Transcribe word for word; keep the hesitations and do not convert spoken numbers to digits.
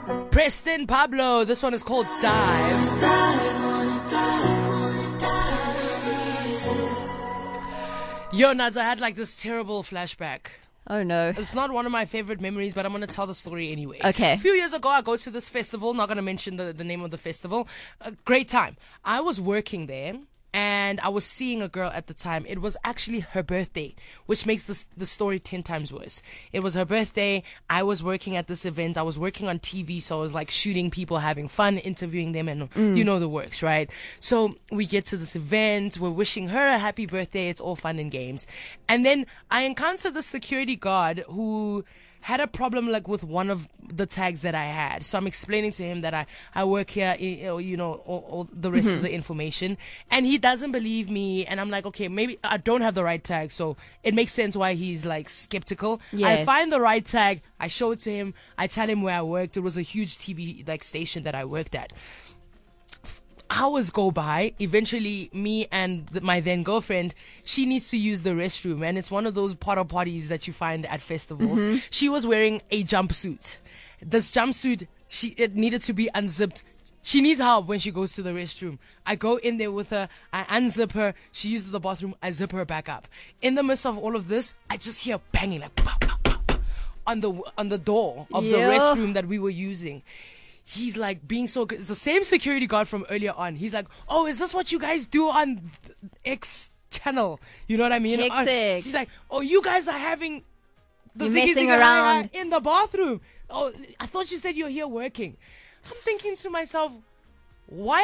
Preston Pablo. This one is called Dive. Yo, Nads, I had like this terrible flashback. Oh no. It's not one of my favorite memories, but I'm going to tell the story anyway. Okay. A few years ago, I go to this festival. Not going to mention the, the name of the festival. A great time. I was working there. And I was seeing a girl at the time. It was actually her birthday, which makes this, the story ten times worse. It was her birthday. I was working at this event. I was working on T V, so I was like shooting people, having fun, interviewing them, and mm. you know the works, right? So we get to this event. We're wishing her a happy birthday. It's all fun and games. And then I encounter the security guard who had a problem like with one of the tags that I had. So I'm explaining to him that I, I work here, you know, all, all the rest mm-hmm. of the information. And he doesn't believe me. And I'm like, okay, maybe I don't have the right tag. So it makes sense why he's like skeptical. Yes. I find the right tag. I show it to him. I tell him where I worked. It was a huge T V like station that I worked at. Hours go by. Eventually, me and th- my then girlfriend, she needs to use the restroom, and it's one of those porta potties that you find at festivals. Mm-hmm. She was wearing a jumpsuit. This jumpsuit, she it needed to be unzipped. She needs help when she goes to the restroom. I go in there with her. I unzip her. She uses the bathroom. I zip her back up. In the midst of all of this, I just hear banging like pow, pow, pow, pow, on the on the door of yeah. the restroom that we were using. He's like being so good. It's the same security guard from earlier on. He's like, oh, is this what you guys do on X channel? You know what I mean? Hectic. She's like, oh, you guys are having the You're ziggy messing ziggy around in the bathroom. Oh, I thought you said you're here working. I'm thinking to myself, why